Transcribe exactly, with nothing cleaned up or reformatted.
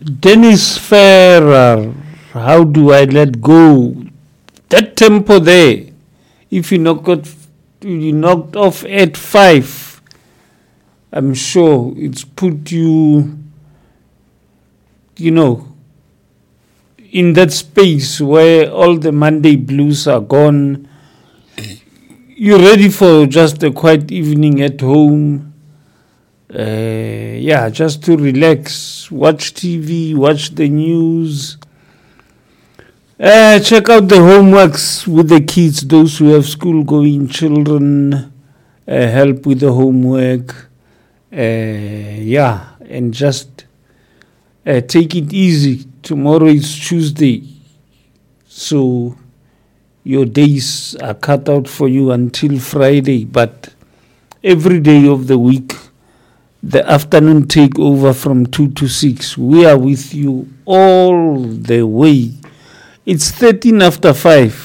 Dennis Ferrer, how do I let go? That tempo there, if you knock it, you knocked off at five, I'm sure it's put you, you know, in that space where all the Monday blues are gone. You're ready for just a quiet evening at home. Uh, yeah, just to relax, watch T V, watch the news. Uh, check out the homeworks with the kids, those who have school-going children. Uh, help with the homework. Uh, yeah, and just uh, take it easy. Tomorrow is Tuesday, so your days are cut out for you until Friday. But every day of the week, the afternoon take over from two to six. We are with you all the way. It's thirteen after five.